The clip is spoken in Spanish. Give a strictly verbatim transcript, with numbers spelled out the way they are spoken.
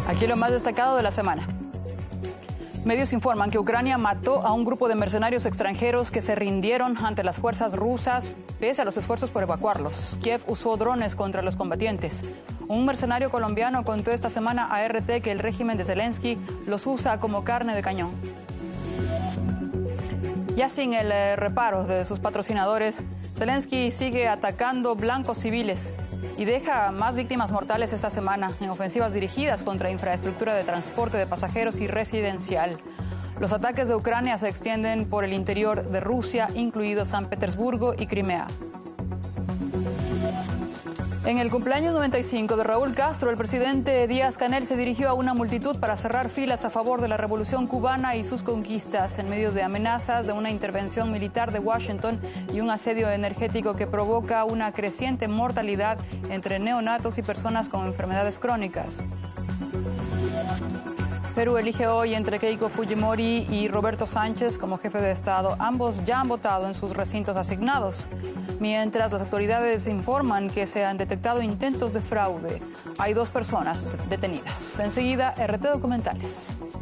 Aquí lo más destacado de la semana. Medios informan que Ucrania mató a un grupo de mercenarios extranjeros que se rindieron ante las fuerzas rusas pese a los esfuerzos por evacuarlos. Kiev usó drones contra los combatientes. Un mercenario colombiano contó esta semana a R T que el régimen de Zelensky los usa como carne de cañón. Ya sin el eh, reparo de sus patrocinadores, Zelensky sigue atacando blancos civiles y deja más víctimas mortales esta semana en ofensivas dirigidas contra infraestructura de transporte de pasajeros y residencial. Los ataques de Ucrania se extienden por el interior de Rusia, incluidos San Petersburgo y Crimea. En el cumpleaños noventa y cinco de Raúl Castro, el presidente Díaz-Canel se dirigió a una multitud para cerrar filas a favor de la revolución cubana y sus conquistas, en medio de amenazas de una intervención militar de Washington y un asedio energético que provoca una creciente mortalidad entre neonatos y personas con enfermedades crónicas. Perú elige hoy entre Keiko Fujimori y Roberto Sánchez como jefe de Estado. Ambos ya han votado en sus recintos asignados. Mientras las autoridades informan que se han detectado intentos de fraude, hay dos personas detenidas. Enseguida, R T Documentales.